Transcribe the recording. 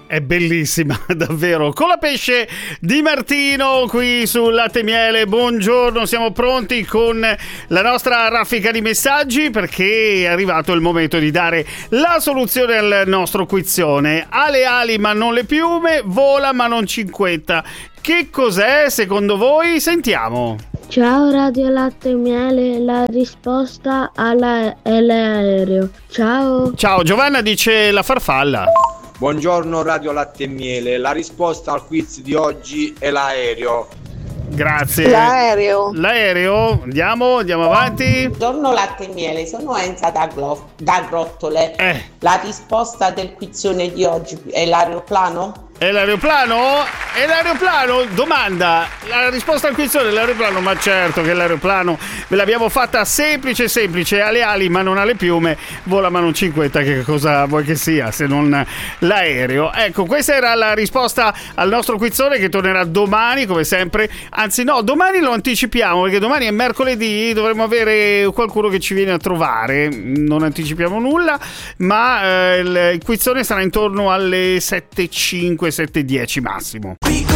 È bellissima, davvero. Con la pesce di Martino qui sul Latte e Miele. Buongiorno, siamo pronti con la nostra raffica di messaggi perché è arrivato il momento di dare la soluzione al nostro quizzone. Ha le ali ma non le piume, vola ma non cinquetta. Che cos'è secondo voi? Sentiamo. Ciao Radio Latte e Miele, la risposta è l'aereo. Ciao. Ciao, Giovanna dice la farfalla. Buongiorno Radio Latte e Miele, la risposta al quiz di oggi è l'aereo. Grazie. L'aereo. Andiamo avanti. Buongiorno Latte e Miele, sono Enza da Grottole. La risposta del quizzone di oggi è l'aeroplano? È l'aeroplano? È l'aeroplano? Domanda. La risposta al quizzone è l'aeroplano? Ma certo che è l'aeroplano. Ve l'abbiamo fatta semplice. Ha le ali ma non ha le piume. Vola ma non cinquetta. Che cosa vuoi che sia se non l'aereo? Ecco, questa era la risposta al nostro quizzone che tornerà domani come sempre. Anzi no, domani lo anticipiamo perché domani è mercoledì. Dovremo avere qualcuno che ci viene a trovare. Non anticipiamo nulla, ma il quizzone sarà intorno alle 7:05, 7:10 massimo.